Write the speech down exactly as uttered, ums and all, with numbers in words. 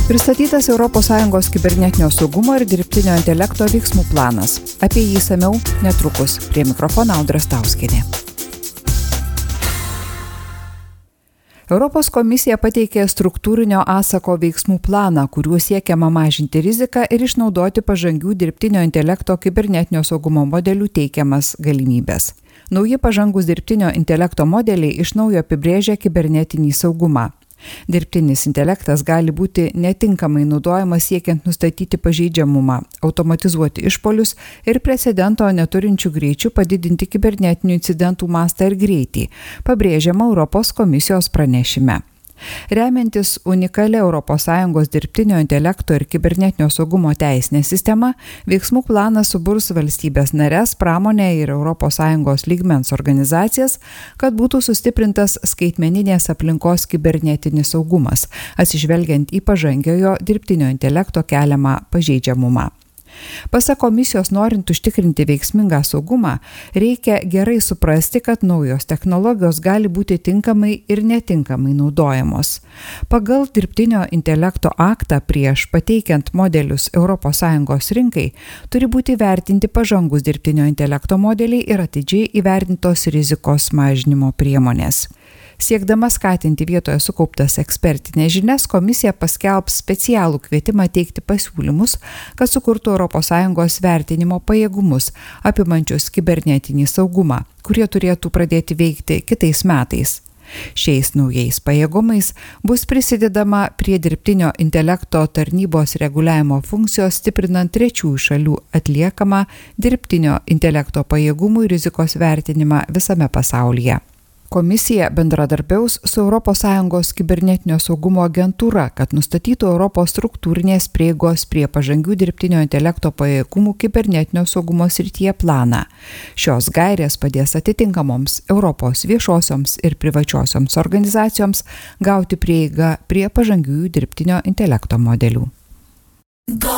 Pristatytas Europos Sąjungos kibernetinio saugumo ir dirbtinio intelekto veiksmų planas. Apie jį išsamiau netrukus. Prie mikrofono Audra Stauskienė. Europos komisija pateikė struktūrinio atsako veiksmų planą, kuriuo siekiama mažinti riziką ir išnaudoti pažangių dirbtinio intelekto kibernetinio saugumo modelių teikiamas galimybės. Nauji pažangus dirbtinio intelekto modeliai iš naujo apibrėžia kibernetinį saugumą. Dirbtinis intelektas gali būti netinkamai naudojamas siekiant nustatyti pažeidžiamumą, automatizuoti išpolius ir precedento neturinčių greičių padidinti kibernetinių incidentų mastą ir greitį, pabrėžiama Europos komisijos pranešime. Remiantis unikalia Europos Sąjungos dirbtinio intelekto ir kibernetinio saugumo teisinė sistema, veiksmų planas suburs valstybės nares, pramonę ir Europos Sąjungos lygmens organizacijas, kad būtų sustiprintas skaitmeninės aplinkos kibernetinis saugumas, atsižvelgiant į pažangiojo dirbtinio intelekto keliamą pažeidžiamumą. Pasak komisijos, norint užtikrinti veiksmingą saugumą, reikia gerai suprasti, kad naujos technologijos gali būti tinkamai ir netinkamai naudojamos. Pagal dirbtinio intelekto aktą prieš pateikiant modelius Europos Sąjungos rinkai turi būti vertinti pažangus dirbtinio intelekto modeliai ir atidžiai įvertintos rizikos mažinimo priemonės. Siekdama skatinti vietoje sukauptas ekspertinės žinias, komisija paskelbs specialų kvietimą teikti pasiūlymus, kad sukurtų Europos Sąjungos vertinimo pajėgumus, apimančius kibernetinį saugumą, kurie turėtų pradėti veikti kitais metais. Šiais naujais pajėgumais bus prisidedama prie dirbtinio intelekto tarnybos reguliavimo funkcijos, stiprinant trečiųjų šalių atliekamą dirbtinio intelekto pajėgumų ir rizikos vertinimą visame pasaulyje. Komisija bendradarbiaus su Europos Sąjungos kibernetinio saugumo agentūra, kad nustatytų Europos struktūrinės prieigos prie pažangių dirbtinio intelekto pajėgumų kibernetinio saugumo srityje planą. Šios gairės padės atitinkamoms Europos viešosioms ir privačiosioms organizacijoms gauti prieigą prie pažangių dirbtinio intelekto modelių.